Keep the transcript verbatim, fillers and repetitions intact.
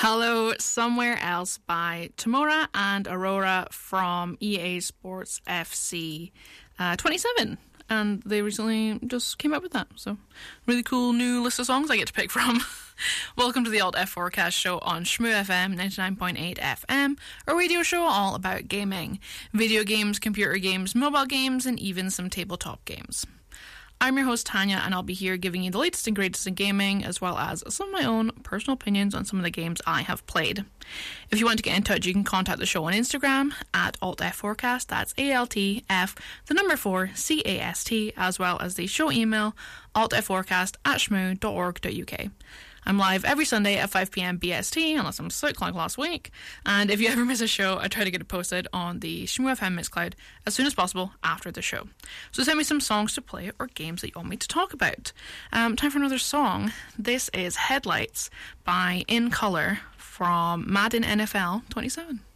Hello Somewhere Else by Tamora and Aurora from E A Sports F C uh, twenty-seven. And they recently just came up with that. So, really cool new list of songs I get to pick from. Welcome to the Alt F Forecast show on Shmoo F M ninety-nine point eight F M, a radio show all about gaming. Video games, computer games, mobile games, and even some tabletop games. I'm your host, Tanya, and I'll be here giving you the latest and greatest in gaming, as well as some of my own personal opinions on some of the games I have played. If you want to get in touch, you can contact the show on Instagram at Alt F Forecast, that's A L T F, the number four, C A S T, as well as the show email, altfforecast at shmoo dot org dot U K. I'm live every Sunday at five p.m. B S T, unless I'm sick like last week. And if you ever miss a show, I try to get it posted on the Shmoo F M Mixcloud as soon as possible after the show. So send me some songs to play or games that you want me to talk about. Um, time for another song. This is Headlights by In Colour from Madden N F L twenty-seven.